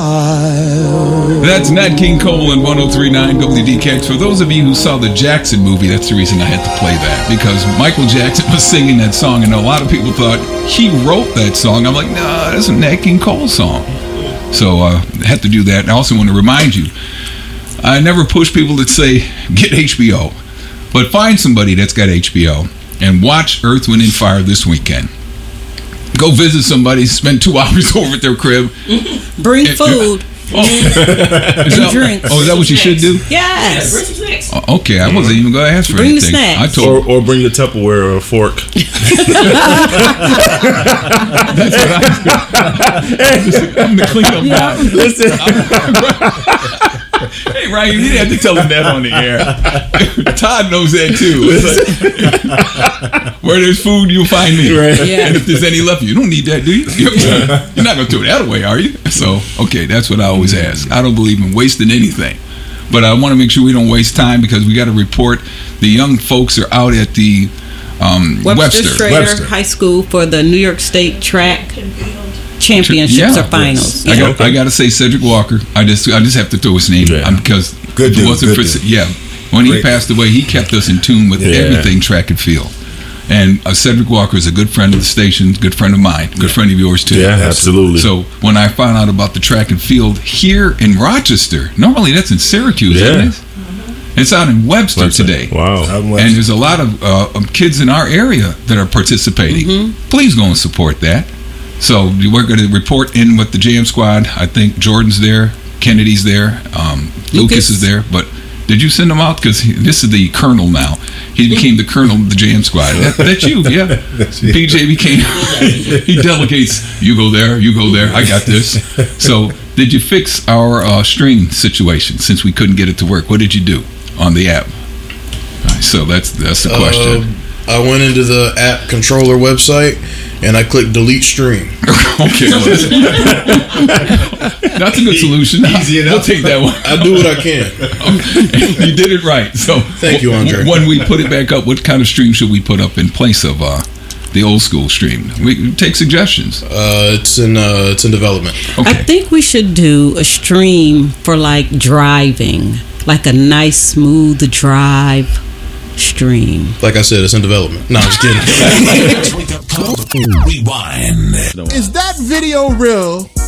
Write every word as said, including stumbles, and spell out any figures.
child. That's Nat King Cole and one oh three point nine W D K X. For those of you who saw the Jackson movie, that's the reason I had to play that, because Michael Jackson was singing that song, and a lot of people thought he wrote that song. I'm like, no, nah, that's a Nat King Cole song. So uh, I had to do that. And I also want to remind you, I never push people that say, get H B O. But find somebody that's got H B O and watch Earth, Wind, and Fire this weekend. Go visit somebody, spend two hours over at their crib. Bring and, food. Oh. Is that, drinks. Oh, is that what you should do? Yes. Bring some snacks. Oh, okay, I wasn't even going to ask for Bring the anything. snacks. I told Or, or bring the Tupperware or a fork. That's what I do. I'm the cleanup guy. Listen. Hey, Ryan, you didn't have to tell him that on the air. Todd knows that too. It's like, where there's food, you'll find me. Right. Yeah. And if there's any left, you don't need that, do you? You're not going to throw that away, are you? So, okay, that's what I always ask. I don't believe in wasting anything. But I want to make sure we don't waste time, because we got to report the young folks are out at the um, Webster, Webster. Schrader Webster. High School for the New York State Track Championships Yeah. or finals. I Yeah. got, I got to say Cedric Walker. I just, I just have to throw his name Yeah. um, because Good if dude, it wasn't good for dude. yeah, when he Great passed away, he kept us in tune with Yeah. everything track and field. And uh, Cedric Walker is a good friend of the station, good friend of mine, good friend of yours too. Yeah, absolutely. So when I found out about the track and field here in Rochester, normally that's in Syracuse, Yeah. isn't it? It's out in Webster, Webster. today. Wow. I'm And there's a lot of, uh, of kids in our area that are participating. Mm-hmm. Please go and support that. So we're going to report in with the Jam Squad. I think Jordan's there, Kennedy's there, um, Lucas. Lucas. is there. But did you send him out? Because this is the colonel now. He became the colonel of the Jam Squad. That, that's you, yeah. That's me. P J became, he delegates, you go there, you go there, I got this. So did you fix our uh, stream situation since we couldn't get it to work? What did you do on the app? All right, so that's that's the question. Uh, I went into the app controller website and I clicked delete stream. Okay, well, that's a good solution. Easy enough. We'll take that one. I do what I can. You did it right. So, Thank you, Andre. When we put it back up, what kind of stream should we put up in place of uh, the old school stream? We take suggestions. Uh, it's in uh, it's in development. Okay. I think we should do a stream for like driving, like a nice smooth drive stream. Like I said, it's in development. No, I'm just kidding. Rewind. Is that video real?